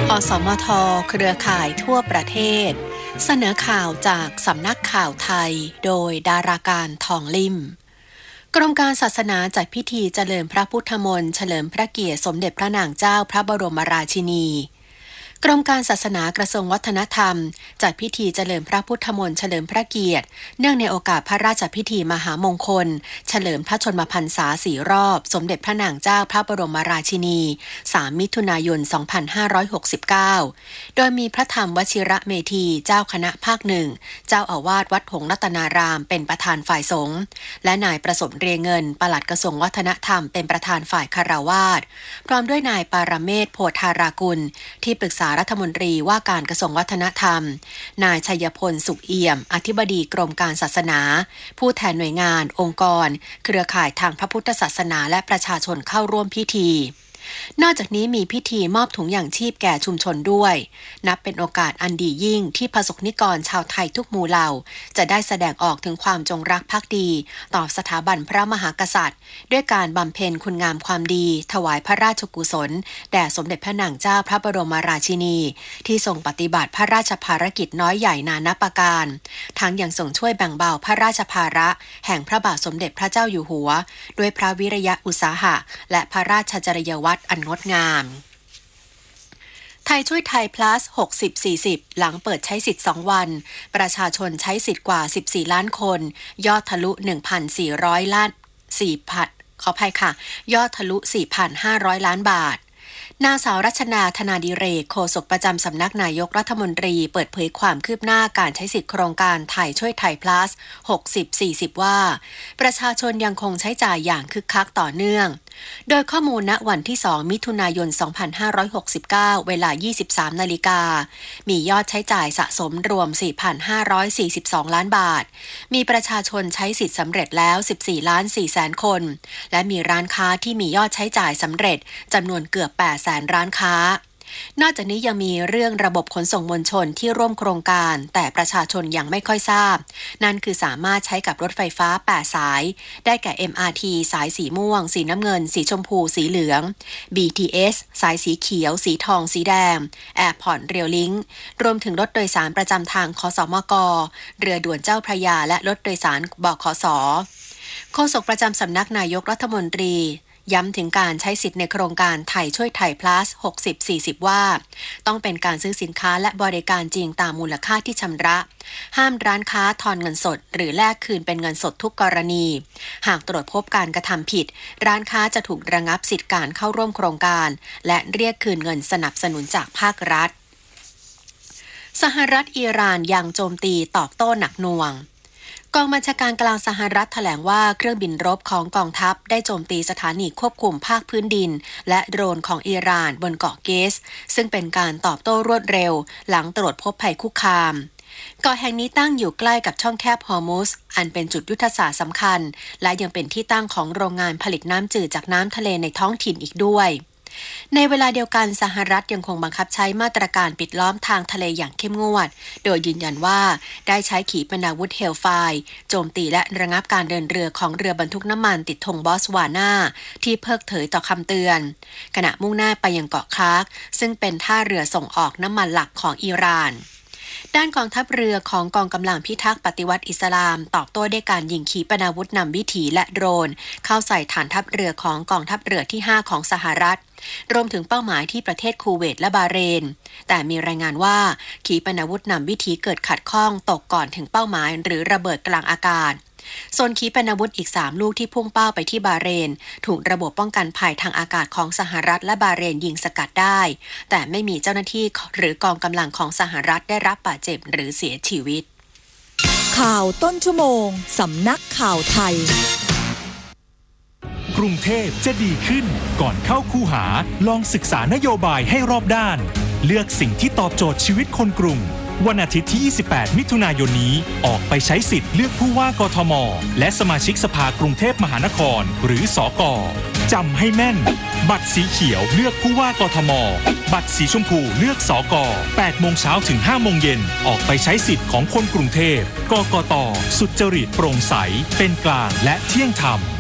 อสมทเครือข่ายทั่วประเทศเสนอข่าวจากสำนักข่าวไทยโดยดาราการทองลิ่มกรมการศาสนาจัดพิธีเจริญพระพุทธมนต์เฉลิมพระเกียรติสมเด็จพระนางเจ้าพระบรมราชินีกรมการศาสนากระทรวงวัฒนธรรมจัดพิธีเจริญพระพุทธมนต์เฉลิมพระเกียรติเนื่องในโอกาสพระราชพิธีมหามงคลเฉลิมพระชนมพรรษา4 รอบสมเด็จพระนางเจ้าพระบรมราชินี3 มิถุนายน 2569โดยมีพระธรรมวชิระเมธีเจ้าคณะภาคหนึ่งเจ้าอาวาสวัดหงส์รัตนารามเป็นประธานฝ่ายสงฆ์และนายประสมเรียงเงินปลัดกระทรวงวัฒนธรรมเป็นประธานฝ่ายคฤหัสถ์พร้อมด้วยนายปารเมศโพธารากุลที่ปรึกษารัฐมนตรีว่าการกระทรวงวัฒนธรรมนายชัยพลสุขเอี่ยมอธิบดีกรมการศาสนาผู้แทนหน่วยงานองค์กรเครือข่ายทางพระพุทธศาสนาและประชาชนเข้าร่วมพิธีนอกจากนี้มีพิธีมอบถุงยางชีพแก่ชุมชนด้วยนับเป็นโอกาสอันดียิ่งที่ประสบนิกรชาวไทยทุกหมู่เหล่าจะได้แสดงออกถึงความจงรักภักดีต่อสถาบันพระมหากษัตริย์ด้วยการบำเพ็ญคุณงามความดีถวายพระราชกุศลแด่สมเด็จพระนางเจ้าพระบรมราชินีที่ทรงปฏิบัติพระราชภารกิจน้อยใหญ่นานับประการทั้งยังทรงช่วยแบ่งเบาพระราชภาระแห่งพระบาทสมเด็จพระเจ้าอยู่หัวด้วยพระวิริยะอุตสาหะและพระราชจริยวัตรอันงดงามไทยช่วยไทย plus 60-40 หลังเปิดใช้สิทธิ์2 วันประชาชนใช้สิทธิ์กว่า14 ล้านคนยอดทะลุ 1,400 ล้าน4,000ขออภัยค่ะยอดทะลุ 4,500 ล้านบาทนางสาวรัชนาธนาดิเรกโฆษกประจำสำนักนายกรัฐมนตรีเปิดเผยความคืบหน้าการใช้สิทธิโครงการไทยช่วยไทย plus 60-40 ว่าประชาชนยังคงใช้จ่ายอย่างคึกคักต่อเนื่องโดยข้อมูลณวันที่2 มิถุนายน 2569 เวลา 23 นาฬิกามียอดใช้จ่ายสะสมรวม 4,542 ล้านบาทมีประชาชนใช้สิทธิ์สำเร็จแล้ว 14 ล้าน 4 แสนคนและมีร้านค้าที่มียอดใช้จ่ายสำเร็จจำนวนเกือบ 8 แสนร้านค้านอกจากนี้ยังมีเรื่องระบบขนส่งมวลชนที่ร่วมโครงการแต่ประชาชนยังไม่ค่อยทราบนั่นคือสามารถใช้กับรถไฟฟ้า8 สายได้แก่ MRT สายสีม่วงสีน้ำเงินสีชมพูสีเหลือง BTS สายสีเขียวสีทองสีแดง Airport Rail Link รวมถึงรถโดยสารประจำทางคสมกเรือด่วนเจ้าพระยาและรถโดยสารบขส.โฆษกประจำสำนักนายกรัฐมนตรีย้ำถึงการใช้สิทธิ์ในโครงการไทยช่วยไทย plus 60-40 ว่าต้องเป็นการซื้อสินค้าและบริการจริงตามมูลค่าที่ชำระห้ามร้านค้าทอนเงินสดหรือแลกคืนเป็นเงินสดทุกกรณีหากตรวจพบการกระทำผิดร้านค้าจะถูกระงับสิทธิการเข้าร่วมโครงการและเรียกคืนเงินสนับสนุนจากภาครัฐสหรัฐอิหร่านยังโจมตีตอบโต้หนักหน่วงกองบัญชาการกลางสหรัฐแถลงว่าเครื่องบินรบของกองทัพได้โจมตีสถานีควบคุมภาคพื้นดินและโดรนของอิหร่านบนเกาะเกสซึ่งเป็นการตอบโต้รวดเร็วหลังตรวจพบภัยคุกคามเกาะแห่งนี้ตั้งอยู่ใกล้กับช่องแคบฮอร์มุซอันเป็นจุดยุทธศาสตร์สำคัญและยังเป็นที่ตั้งของโรงงานผลิตน้ำจืดจากน้ำทะเลในท้องถิ่นอีกด้วยในเวลาเดียวกันสหรัฐยังคงบังคับใช้มาตรการปิดล้อมทางทะเลอย่างเข้มงวดโดยยืนยันว่าได้ใช้ขีปนาวุธเฮลไฟร์โจมตีและระงับการเดินเรือของเรือบรรทุกน้ำมันติดธงบอสวานาที่เพิกเฉยต่อคำเตือนขณะมุ่งหน้าไปยังเกาะคาร์กซึ่งเป็นท่าเรือส่งออกน้ำมันหลักของอิหร่านด้านกองทัพเรือของกองกำลังพิทักษ์ปฏิวัติอิสลามตอบโต้ด้วยการยิงขีปนาวุธนำวิถีและโดรนเข้าใส่ฐานทัพเรือของกองทัพเรือที่ 5 ของสหรัฐรวมถึงเป้าหมายที่ประเทศคูเวตและบาห์เรนแต่มีรายงานว่าขีปนาวุธนำวิถีเกิดขัดข้องตกก่อนถึงเป้าหมายหรือระเบิดกลางอากาศส่วนขีปนาวุธอีก3 ลูกที่พุ่งเป้าไปที่บาห์เรนถูกระบบป้องกันภัยทางอากาศของสหรัฐและบาห์เรนยิงสกัดได้แต่ไม่มีเจ้าหน้าที่หรือกองกำลังของสหรัฐได้รับบาดเจ็บหรือเสียชีวิตข่าวต้นชั่วโมงสำนักข่าวไทยกรุงเทพจะดีขึ้นก่อนเข้าคูหาลองศึกษานโยบายให้รอบด้านเลือกสิ่งที่ตอบโจทย์ชีวิตคนกรุงวันอาทิตย์ที่ 28 มิถุนายนนี้ออกไปใช้สิทธิ์เลือกผู้ว่ากทมและสมาชิกสภากรุงเทพมหานครหรือสก.จำให้แม่นบัตรสีเขียวเลือกผู้ว่ากทมบัตรสีชมพูเลือกสก. 8 โมงเช้าถึง 5 โมงเย็นออกไปใช้สิทธิ์ของคนกรุงเทพกกต.สุจริตโปร่งใสเป็นกลางและเที่ยงธรรม